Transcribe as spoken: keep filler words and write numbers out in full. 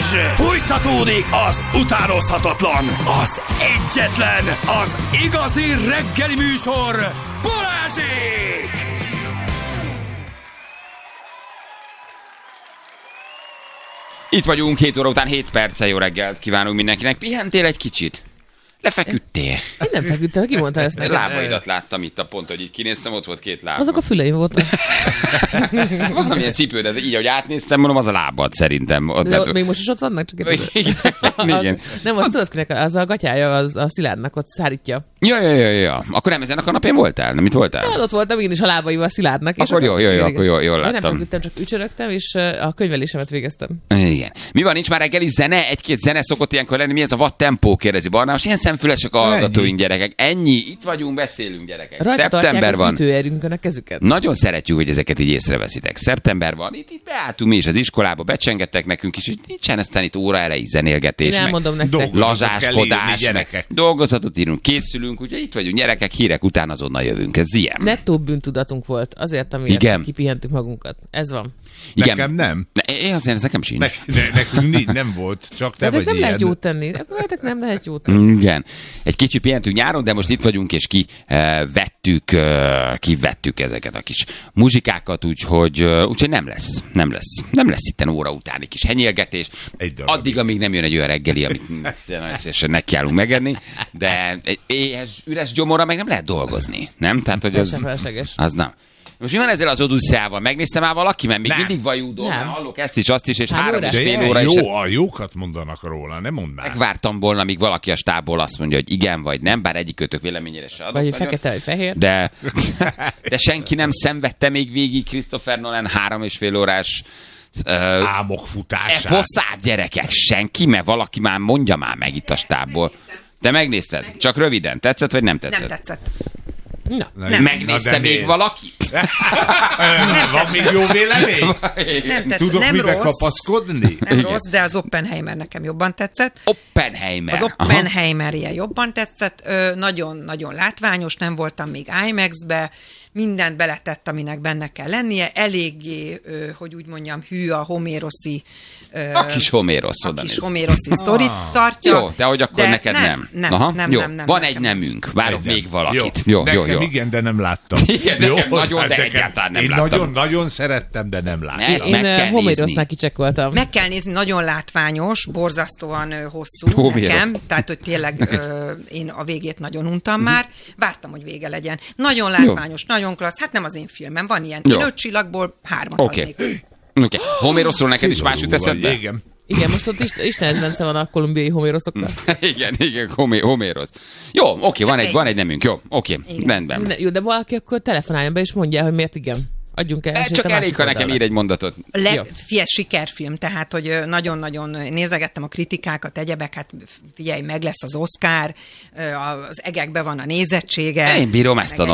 Fújtatódik az utánozhatatlan, az egyetlen, az igazi reggeli műsor, Balázsék! Itt vagyunk, hét óra után hét perccel. Jó reggelt kívánunk mindenkinek. Pihentél egy kicsit? Lefeküdtél? Én nem feküdtem, ki mondta ezt nekem? Lábaidat láttam itt a pont, hogy így kinéztem, ott volt két láb. Azok a füleim voltak. Valamilyen cipő, de így, ahogy átnéztem, mondom, az a lábad szerintem. Ott de lehet, ott még most is ott vannak? Csak igen. Igen. Nem, azt tudod, kinek az a gatyája, az, a Szilárdnak ott szárítja. Ja, ja, ja, ja. Akkor nem ezen a kanapén voltál? Nem itt voltál? Hát ott voltam én is a lábaival a Szilárdnak. Akkor jó, jó, jó, akkor jól, jól láttam. Én nem feküdtem, csak ücsörögtem, és a könyvelésemet végeztem. Igen. Mi van, nincs már reggeli zene? Egy-két zene szokott ilyenkor lenni. Mi ez a watt tempó, kérdezi Barnás? Ilyen szemfülesek a hallgatóink, gyerekek. Ennyi. Itt vagyunk, beszélünk, gyerekek. Rajta Szeptember van. Az ütőerőnkön a kezüket. Nagyon szeretjük, hogy ezeket így észreveszitek. Szeptember van. Itt, itt beálltunk mi is az iskolába, becsengettek nekünk is, és nincsen aztán itt óra elejé zenélgetés. Én elmondom nektek. Lazáskodás, meg dolgozatot írunk, készülünk, ugye itt vagyunk, gyerekek, hírek után azonnal jövünk. Ez ilyen. Nettó bűntudatunk volt azért, amiért igen. kipihentük magunkat. Ez van. Igen. Nekem nem. Ne, én azért ez nekem sincs. Ne, ne, nekünk nem volt, csak te de vagy nem ilyen. lehet jót tenni. Nektek nem lehet jót tenni. Igen. Egy kicsit pihentünk nyáron, de most itt vagyunk, és ki uh, vettük, uh, kivettük ezeket a kis muzsikákat, úgyhogy, uh, úgyhogy nem lesz. Nem lesz. Nem lesz itten óra utáni kis henyélgetés. Addig, amíg nem jön egy olyan reggeli, amit nagyon szívesen nekiállunk megenni, de egy éhes, üres gyomorra meg nem lehet dolgozni. Nem? Tehát, hogy az, az nem. Most mi van ezzel az Odüsszeával? Megnéztem már valaki, mert még nem. mindig vajúdom, mert hallok ezt is, azt is, és Három három óra. és fél jó, óra is. Jó, a jókat mondanak róla, nem mondd már. Megvártam volna, míg valaki a stábból azt mondja, hogy igen vagy nem, bár egyik kötök véleményére se adok. Vagy fekete, vagy fehér. De, de senki nem szenvedte még végig Christopher Nolan három és fél órás uh, álmok futását. Eposzát, gyerekek, senki, mert valaki már mondja már meg itt a stábból. Te megnézted? Csak röviden. Tetszett, vagy nem tetszett? Nem tetszett. Na. Nem. Megnézte Na, még miért? valaki? Van még jó vélemény? Nem tetszett. Tudok nem mibe rossz, kapaszkodni? Nem Igen. rossz, de az Oppenheimer nekem jobban tetszett. Oppenheimer. Az Oppenheimer-je jobban tetszett. Ö, nagyon-nagyon látványos, nem voltam még IMAX-be. Mindent beletett, aminek benne kell lennie. Eléggé, ö, hogy úgy mondjam, hű a homéroszi ö, A kis Homérosz a oda kis néz. homéroszi sztorit tartja. Jó, de hogy akkor de neked nem. Nem, nem, Aha, nem, jó. nem, nem. Van nekem egy nemünk. Várok Egy még nem. valakit. Jó, Jó, jó, nekem jó. igen, de nem láttam. Igen, jó, nekem nagyon, de nekem- egyáltalán nem én láttam. nagyon-nagyon szerettem, de nem láttam. Ezt meg kell Én Homérosznál nézni. kicsekkoltam. Meg kell nézni, nagyon látványos, borzasztóan ö, hosszú Homérosz. nekem, tehát hogy tényleg ö, én a végét nagyon untam már, vártam, hogy vége legyen. Nagyon látványos, jó. Nagyon klassz, hát nem az én filmem, van ilyen. Jó. Én öt csillagból hármat Oké. adnék. Oké. Homéroszról neked is más jut Szigorú vagy, eszedbe? igen. Igen, most ott Isten- Istenhez bence van a kolumbiai homéroszokkal. Igen, igen, Homé, Homérosz. Jó, oké, van egy, egy- van egy nemünk, jó, oké, Igen. rendben. Ne, jó, de valaki akkor telefonáljon be, és mondja, hogy miért igen. Adjunk el. E, esélyt csak a elég, másik ha nekem oldalnak. ír egy mondatot. Le, Jó. figyelj, sikerfilm, tehát, hogy ö, nagyon-nagyon nézegettem a kritikákat, egyebek, hát figyelj, meg lesz az Oscar, ö, az egekben van a nézettsége. Én bírom ezt a meg